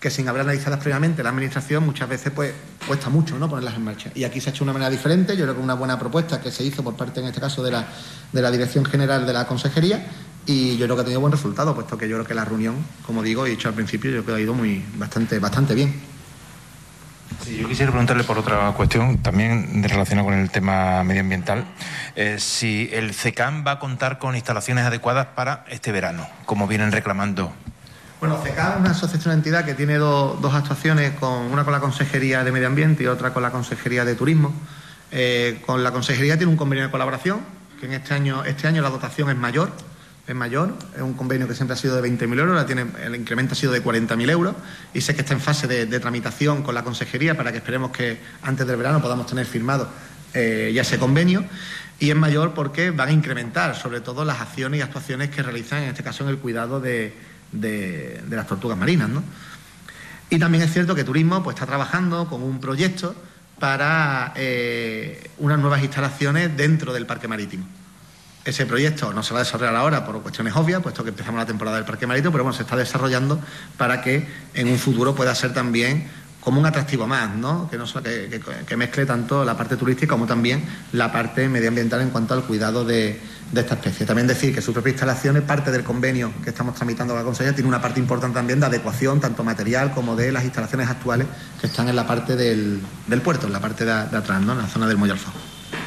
que sin haber analizadas previamente la Administración muchas veces pues cuesta mucho, ¿no?, ponerlas en marcha. Y aquí se ha hecho de una manera diferente. Yo creo que una buena propuesta que se hizo por parte, en este caso, de la Dirección General de la Consejería, y yo creo que ha tenido buen resultado, puesto que yo creo que la reunión, como digo, he dicho al principio, yo creo que ha ido bastante bien. Sí, yo quisiera preguntarle por otra cuestión, también relacionada con el tema medioambiental, si el CECAM va a contar con instalaciones adecuadas para este verano, como vienen reclamando. Bueno, CECAM es una asociación de entidad que tiene dos actuaciones, una con la Consejería de Medio Ambiente y otra con la Consejería de Turismo. Con la Consejería tiene un convenio de colaboración, que en este año la dotación es mayor, es un convenio que siempre ha sido de 20.000 euros, el incremento ha sido de 40.000 euros, y sé que está en fase de tramitación con la Consejería para que esperemos que antes del verano podamos tener firmado ya ese convenio. Y es mayor porque van a incrementar sobre todo las acciones y actuaciones que realizan, en este caso, en el cuidado de las tortugas marinas, ¿no? Y también es cierto que Turismo pues está trabajando con un proyecto para unas nuevas instalaciones dentro del parque marítimo. Ese proyecto no se va a desarrollar ahora por cuestiones obvias, puesto que empezamos la temporada del parque marítimo, pero bueno, se está desarrollando para que en un futuro pueda ser también como un atractivo más, ¿no? Que mezcle tanto la parte turística como también la parte medioambiental en cuanto al cuidado de esta especie. También decir que su propia instalación es parte del convenio que estamos tramitando con la Consejería, tiene una parte importante también de adecuación, tanto material como de las instalaciones actuales que están en la parte del puerto, en la parte de atrás, ¿no?, en la zona del Muelle Alfao.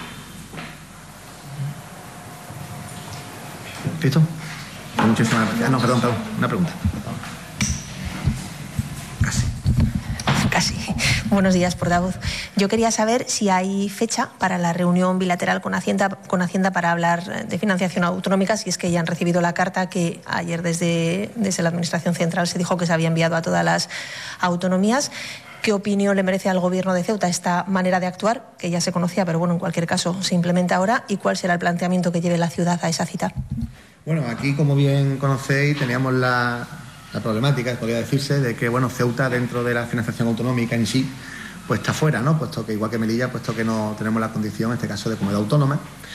¿Listo? Muchísimas gracias. No, perdón, una pregunta. Casi. Buenos días, portavoz. Yo quería saber si hay fecha para la reunión bilateral con Hacienda para hablar de financiación autonómica, si es que ya han recibido la carta que ayer desde la Administración Central se dijo que se había enviado a todas las autonomías. ¿Qué opinión le merece al Gobierno de Ceuta esta manera de actuar, que ya se conocía, pero bueno, en cualquier caso se implementa ahora? ¿Y cuál será el planteamiento que lleve la ciudad a esa cita? Bueno, aquí, como bien conocéis, teníamos la problemática, podría decirse, de que, bueno, Ceuta, dentro de la financiación autonómica en sí, pues está fuera, ¿no?, puesto que, igual que Melilla, puesto que no tenemos la condición, en este caso, de comunidad autónoma.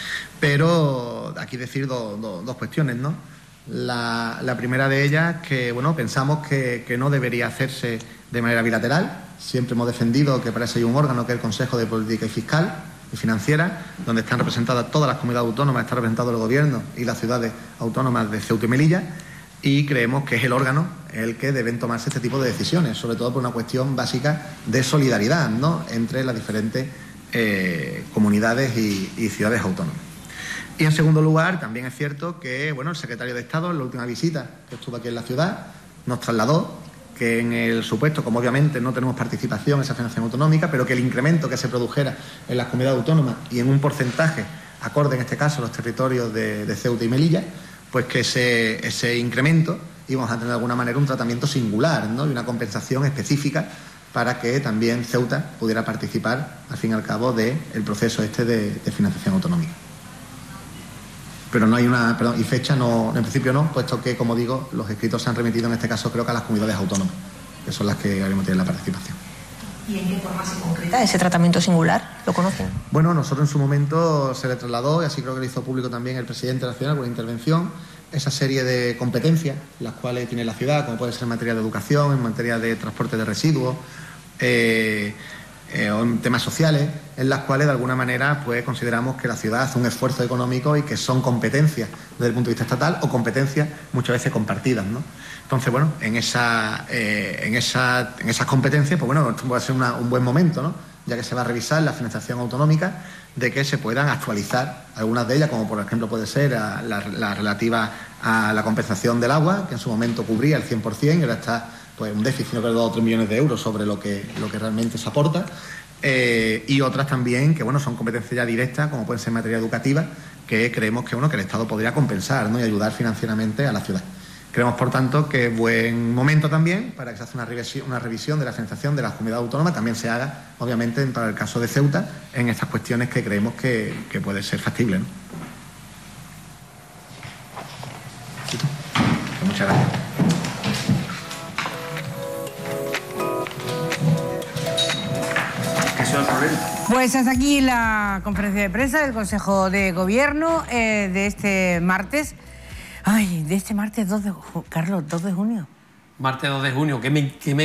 Pero aquí decir dos cuestiones, ¿no? La primera de ellas, que, bueno, pensamos que no debería hacerse de manera bilateral. Siempre hemos defendido que para eso hay un órgano, que es el Consejo de Política y Fiscal y Financiera, donde están representadas todas las comunidades autónomas, está representado el Gobierno y las ciudades autónomas de Ceuta y Melilla, y creemos que es el órgano el que deben tomarse este tipo de decisiones, sobre todo por una cuestión básica de solidaridad, ¿no?, entre las diferentes comunidades y ciudades autónomas. Y en segundo lugar, también es cierto que, bueno, el secretario de Estado, en la última visita que estuvo aquí en la ciudad, nos trasladó que en el supuesto, como obviamente no tenemos participación en esa financiación autonómica, pero que el incremento que se produjera en las comunidades autónomas y en un porcentaje acorde, en este caso, a los territorios de Ceuta y Melilla, pues que ese incremento íbamos a tener de alguna manera un tratamiento singular, ¿no?, y una compensación específica para que también Ceuta pudiera participar, al fin y al cabo, del proceso de financiación autonómica. Pero no hay y fecha no, en principio no, puesto que, como digo, los escritos se han remitido en este caso, creo que a las comunidades autónomas, que son las que ahora mismo tienen la participación. ¿Y en qué forma se concreta ese tratamiento singular? ¿Lo conocen? Bueno, nosotros en su momento se le trasladó, y así creo que lo hizo público también el presidente nacional con intervención, esa serie de competencias, las cuales tiene la ciudad, como puede ser en materia de educación, en materia de transporte de residuos, o en temas sociales, en las cuales de alguna manera pues consideramos que la ciudad hace un esfuerzo económico y que son competencias desde el punto de vista estatal o competencias muchas veces compartidas, ¿no? Entonces, bueno, en esas competencias, pues bueno, esto puede ser un buen momento, ¿no?, ya que se va a revisar la financiación autonómica, de que se puedan actualizar algunas de ellas, como por ejemplo puede ser la relativa a la compensación del agua, que en su momento cubría el 100%, y ahora está pues un déficit de 2 o 3 millones de euros sobre lo que realmente se aporta, y otras también que, bueno, son competencias ya directas, como pueden ser en materia educativa, que creemos que, bueno, que el Estado podría compensar, ¿no?, y ayudar financieramente a la ciudad. Creemos, por tanto, que es buen momento también para que se haga una revisión de la financiación de las comunidades autónomas, también se haga, obviamente, para el caso de Ceuta, en estas cuestiones que creemos que puede ser factible, ¿no? Muchas gracias. Pues hasta aquí la conferencia de prensa del Consejo de Gobierno de este martes. Ay, de este martes 2 de junio. Carlos, 2 de junio. Martes 2 de junio, que me